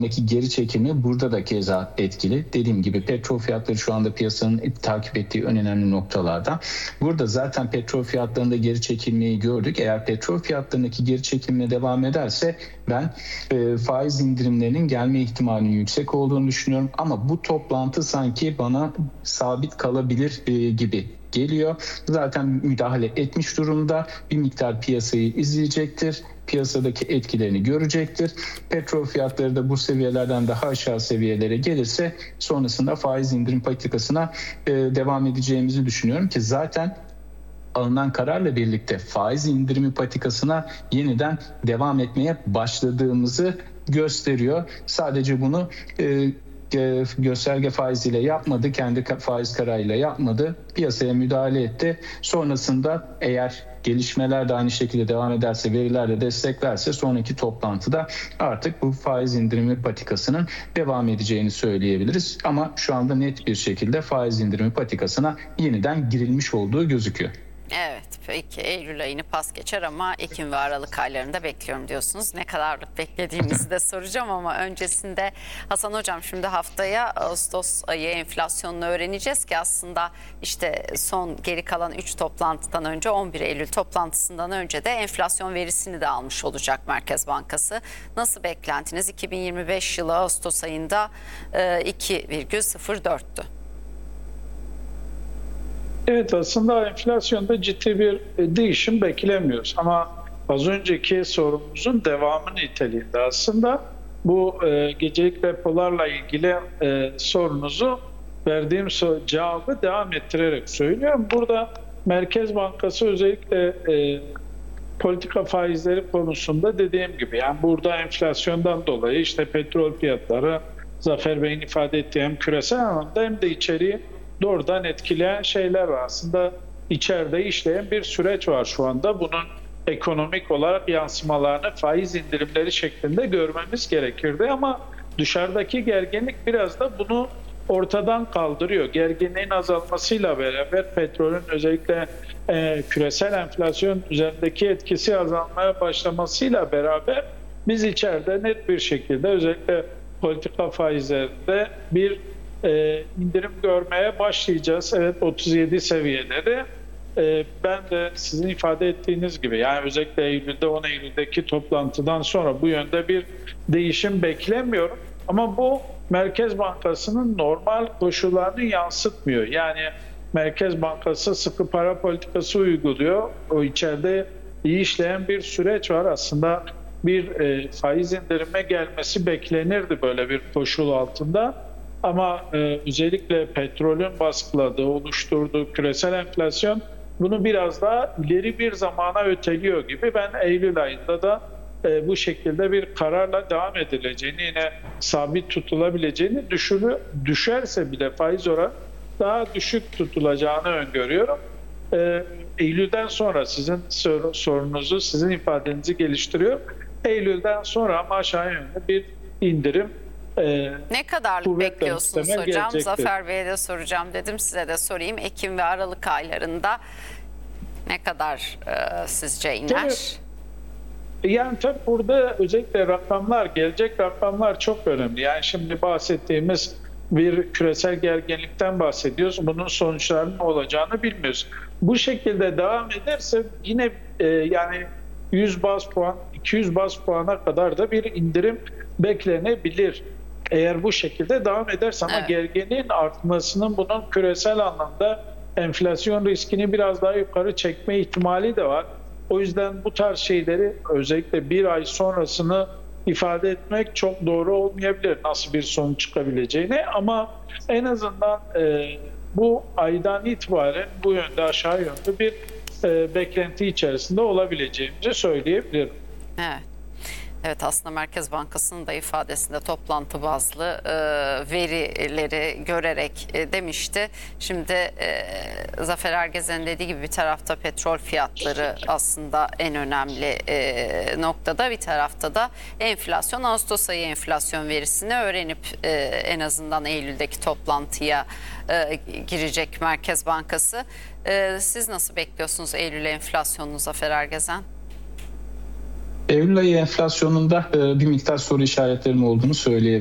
geri çekilme burada da keza etkili. Dediğim gibi petrol fiyatları şu anda piyasanın takip ettiği en önemli noktalardan. Burada zaten petrol fiyatlarında geri çekilmeyi gördük. Eğer petrol fiyatlarındaki geri çekilme devam ederse ben faiz indirimlerinin gelme ihtimalinin yüksek olduğunu düşünüyorum. Ama bu toplantı sanki bana sabit kalabilir gibi geliyor. Zaten müdahale etmiş durumda. Bir miktar piyasayı izleyecektir. Piyasadaki etkilerini görecektir. Petrol fiyatları da bu seviyelerden daha aşağı seviyelere gelirse sonrasında faiz indirim politikasına devam edeceğimizi düşünüyorum ki zaten alınan kararla birlikte faiz indirimi patikasına yeniden devam etmeye başladığımızı gösteriyor. Sadece bunu gösterge faiziyle yapmadı, kendi faiz kararıyla yapmadı, piyasaya müdahale etti. Sonrasında eğer gelişmeler de aynı şekilde devam ederse, veriler de desteklerse sonraki toplantıda artık bu faiz indirimi patikasının devam edeceğini söyleyebiliriz. Ama şu anda net bir şekilde faiz indirimi patikasına yeniden girilmiş olduğu gözüküyor. Evet, peki Eylül ayını pas geçer ama Ekim ve Aralık aylarında bekliyorum diyorsunuz. Ne kadarlık beklediğimizi de soracağım ama öncesinde Hasan Hocam, şimdi haftaya Ağustos ayı enflasyonunu öğreneceğiz ki aslında işte son geri kalan 3 toplantıdan önce 11 Eylül toplantısından önce de enflasyon verisini de almış olacak Merkez Bankası. Nasıl beklentiniz? 2025 yılı Ağustos ayında 2,04'tü. Evet, aslında enflasyonda ciddi bir değişim beklemiyoruz. Ama az önceki sorumuzun devamı niteliğinde aslında bu gecelik repolarla ilgili sorunuzu verdiğim cevabı devam ettirerek söylüyorum. Burada Merkez Bankası özellikle politika faizleri konusunda dediğim gibi, yani burada enflasyondan dolayı işte petrol fiyatları, Zafer Bey'in ifade ettiği hem küresel anlamda hem de içeriği doğrudan etkileyen şeyler var. Aslında içeride işleyen bir süreç var şu anda. Bunun ekonomik olarak yansımalarını faiz indirimleri şeklinde görmemiz gerekirdi ama dışarıdaki gerginlik biraz da bunu ortadan kaldırıyor. Gerginliğin azalmasıyla beraber petrolün özellikle küresel enflasyon üzerindeki etkisi azalmaya başlamasıyla beraber biz içeride net bir şekilde özellikle politika faizlerinde bir indirim görmeye başlayacağız. Evet, 37 seviyeleri. Ben de sizin ifade ettiğiniz gibi, yani özellikle Eylül'de 10 Eylül'deki toplantıdan sonra bu yönde bir değişim beklemiyorum. Ama bu Merkez Bankası'nın normal koşullarını yansıtmıyor. Yani Merkez Bankası sıkı para politikası uyguluyor. O içeride iyi işleyen bir süreç var. Aslında bir faiz indirime gelmesi beklenirdi böyle bir koşul altında. Ama özellikle petrolün baskıladığı, oluşturduğu küresel enflasyon bunu biraz daha ileri bir zamana öteliyor gibi. Ben Eylül ayında da bu şekilde bir kararla devam edileceğini, yine sabit tutulabileceğini, düşerse bile faiz oranı daha düşük tutulacağını öngörüyorum. Eylül'den sonra sizin sorunuzu, sizin ifadenizi geliştiriyor. Eylül'den sonra ama aşağı yönlü bir indirim ne kadarlık bekliyorsunuz hocam? Gelecektir. Zafer Bey'e de soracağım dedim, size de sorayım. Ekim ve Aralık aylarında ne kadar sizce iner? Evet. Yani tabii burada özellikle rakamlar, gelecek rakamlar çok önemli. Yani şimdi bahsettiğimiz bir küresel gerginlikten bahsediyoruz. Bunun sonuçlarının ne olacağını bilmiyoruz. Bu şekilde devam ederse yine yani 100 baz puan, 200 baz puana kadar da bir indirim beklenebilir. Eğer bu şekilde devam ederse, ama evet, gerginliğin artmasının bunun küresel anlamda enflasyon riskini biraz daha yukarı çekme ihtimali de var. O yüzden bu tarz şeyleri özellikle bir ay sonrasını ifade etmek çok doğru olmayabilir, nasıl bir sonuç çıkabileceğini, ama en azından bu aydan itibaren bu yönde aşağı yönlü bir beklenti içerisinde olabileceğimizi söyleyebilirim. evet. Evet, aslında Merkez Bankası'nın da ifadesinde toplantı bazlı verileri görerek demişti. Şimdi Zafer Ergezen'in dediği gibi bir tarafta petrol fiyatları aslında en önemli noktada, bir tarafta da enflasyon. Ağustos ayı enflasyon verisini öğrenip en azından Eylül'deki toplantıya girecek Merkez Bankası. Siz nasıl bekliyorsunuz Eylül enflasyonunu Zafer Ergezen? Eylül ayı enflasyonunda bir miktar soru işaretlerim olduğunu söyleyebilirim.